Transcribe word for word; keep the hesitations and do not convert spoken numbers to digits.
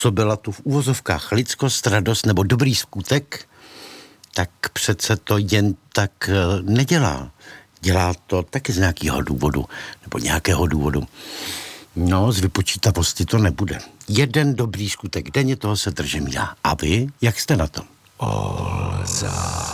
co byla tu v úvozovkách lidskost, radost nebo dobrý skutek, tak přece to jen tak nedělá. Dělá to taky z nějakého důvodu, nebo nějakého důvodu. No, z vypočítavosti to nebude. Jeden dobrý skutek denně, toho se držím já. A vy, jak jste na tom? Olza.